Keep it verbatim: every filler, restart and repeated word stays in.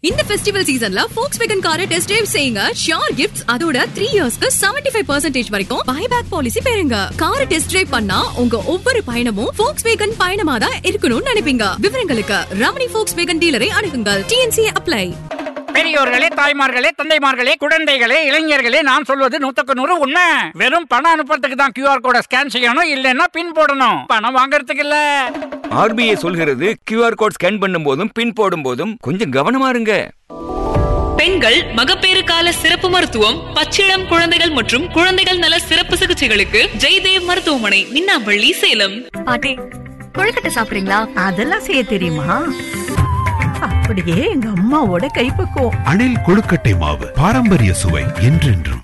இந்த ஃபெஸ்டிவல் சீசன்ல Volkswagen காரை டெஸ்ட் டிரைவ் செய்யுங்க. ஷியோர் கிஃப்ட்ஸ், அதோட த்ரீ இயர்ஸ்க்கு செவன்டி ஃபைவ் பர்சன்டேஜ் வரைக்கும் பைபேக் பாலிசி பெறுங்க. காரை டெஸ்ட் டிரைவ் பண்ணா உங்க ஒவ்வொரு பயணமும் Volkswagen பயணமா தான் இருக்கணும்னு நினைப்பீங்க. விவரங்களுக்கு Ramani Volkswagen டீலரை அணுகுங்கள். T N C apply. பெரியோர்களே, தாய்மார்களே, தந்தைமார்களே, குழந்தைகளே, இளைஞர்களே, நான் சொல்வது நூத்துக்கு நூறு உண்மை. வெறும் பணம் அனுப்புறதுக்கு தான் கியூஆர் கோட ஸ்கேன் செய்யணும், இல்லன்னா பின் போடணும். பணம் வாங்குறதுக்கு இல்ல. ஆர் பி ஐ சொல்கிறது கியூஆர் கோட் ஸ்கேன் பண்ணும் போதும் பின் போடும் போதும் கொஞ்சம் கவனமா இருங்க. பெண்கள் மகப்பேறு கால சிறப்பு மருத்துவம், பச்சிளம் குழந்தைகள் மற்றும் குழந்தைகள் நல சிறப்பு சிகிச்சைகளுக்கு ஜெய்தேவ் மருத்துவமனை, மின்னாம்பள்ளி, சேலம். பாட்டி, கொழுக்கட்டை சாப்பிடுறீங்களா? அதெல்லாம் செய்ய தெரியுமா? அப்படியே எங்க அம்மாவோட கைப்பக்குவம். அணில் கொழுக்கட்டை மாவு, பாரம்பரிய சுவை என்றென்றும்.